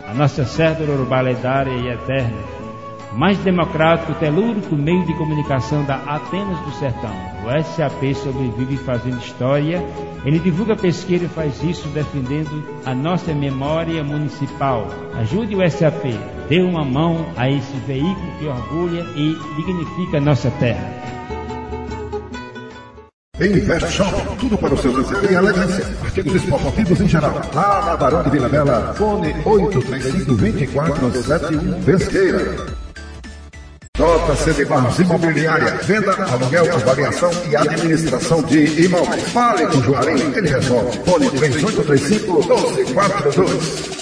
a nossa cédula urbana lendária e eterna, mais democrático, telúrico meio de comunicação da Atenas do Sertão. O SAP sobrevive fazendo história, ele divulga pesquisa e faz isso defendendo a nossa memória municipal. Ajude o SAP, dê uma mão a esse veículo que orgulha e dignifica a nossa terra. Invest Shop, tudo para o seu lazer e elegância. Artigos esportivos em geral. Lá na Barão de Vila Bela, fone 835-2471 Pesqueira. JC de Barros Imobiliária, venda, aluguel, avaliação e administração de imóveis. Fale com o Juarez, ele resolve. Fone 3835-1242.